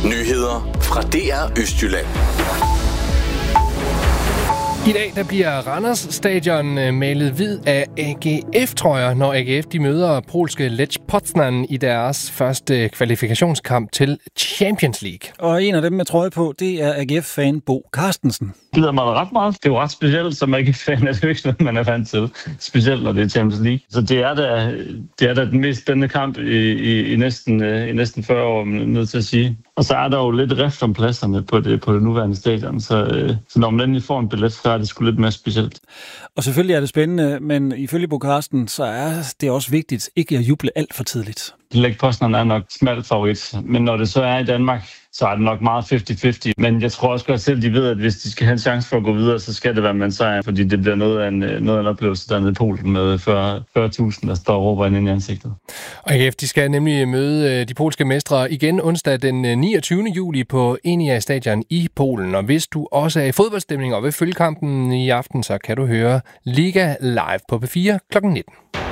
Nyheder fra DR Østjylland. I dag der bliver Randers Stadion malet hvid af AGF-trøjer, når AGF de møder polske Lech Poznan i deres første kvalifikationskamp til Champions League. Og en af dem med trøje på, det er AGF-fan Bo Carstensen. Det glæder mig ret meget. Det er jo ret specielt, som AGF-fan er det jo ikke noget, man er vant til. Specielt når det er Champions League. Så det er da den mest spændende kamp i næsten 40 år, man er nødt til at sige. Og så er der jo lidt rift om pladserne på det nuværende stadion, så når man endelig får en billet, så er det sgu lidt mere specielt. Og selvfølgelig er det spændende, men ifølge Bo Carsten, så er det også vigtigt ikke at juble alt for tidligt. Lech Poznan er nok smalt favorit, men når det så er i Danmark, så er det nok meget 50-50. Men jeg tror også godt selv, de ved, at hvis de skal have en chance for at gå videre, så skal det være med en sejr, fordi det bliver noget af en oplevelse dernede i Polen med 40.000, der står og råber ind i ansigtet. Og AGF, de skal nemlig møde de polske mestre igen onsdag den 29. juli på Enia Stadion i Polen. Og hvis du også er i fodboldstemning og vil følge kampen i aften, så kan du høre Liga live på P4 kl. 19.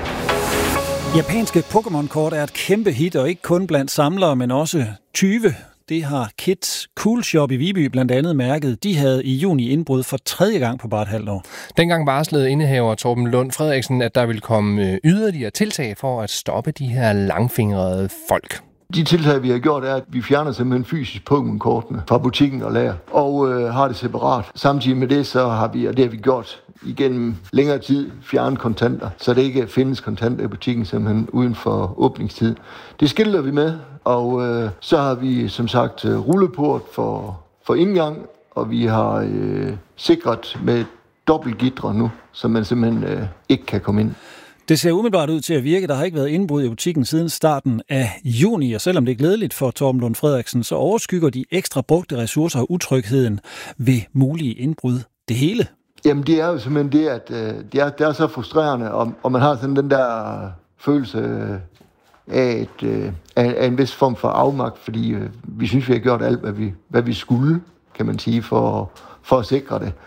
Japanske Pokémon-kort er et kæmpe hit, og ikke kun blandt samlere, men også 20. Det har Kids Cool Shop i Viby blandt andet mærket. De havde i juni indbrud for 3. gang på bare et halvt år. Dengang varslede indehaver Torben Lund Frederiksen, at der ville komme yderligere tiltag for at stoppe de her langfingrede folk. De tiltag, vi har gjort, er, at vi fjerner simpelthen fysisk Pokémon-kortene fra butikken og lager, og har det separat. Samtidig med det, så har vi, og det har vi gjort igennem længere tid, fjernet kontanter, så det ikke findes kontanter i butikken simpelthen uden for åbningstid. Det skilter vi med, og så har vi som sagt rulleport for indgang, og vi har sikret med dobbeltgitre nu, så man simpelthen ikke kan komme ind. Det ser umiddelbart ud til at virke. Der har ikke været indbrud i butikken siden starten af juni, og selvom det er glædeligt for Torben Lund Frederiksen, så overskygger de ekstra brugte ressourcer og utrygheden ved mulige indbrud det hele. Jamen det er jo simpelthen det, at det er så frustrerende, og man har sådan den der følelse af en vis form for afmagt, fordi vi synes, vi har gjort alt, hvad vi skulle, kan man sige, for at sikre det.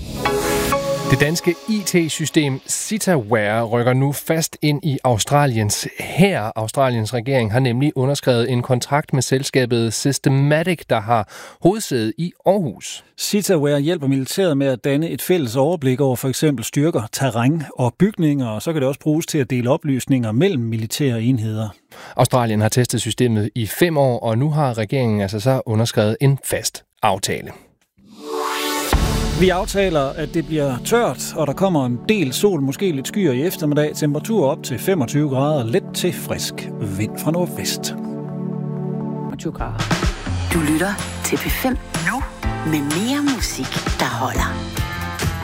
Det danske IT-system Citaware rykker nu fast ind i Australiens hær. Australiens regering har nemlig underskrevet en kontrakt med selskabet Systematic, der har hovedsæde i Aarhus. Citaware hjælper militæret med at danne et fælles overblik over for eksempel styrker, terræn og bygninger, og så kan det også bruges til at dele oplysninger mellem militære enheder. Australien har testet systemet i 5 år, og nu har regeringen altså så underskrevet en fast aftale. Vi aftaler, at det bliver tørt, og der kommer en del sol, måske lidt skyer i eftermiddag. Temperatur op til 25 grader, let til frisk vind fra nordvest. 20 grader. Du lytter til P5 nu med mere musik, der holder.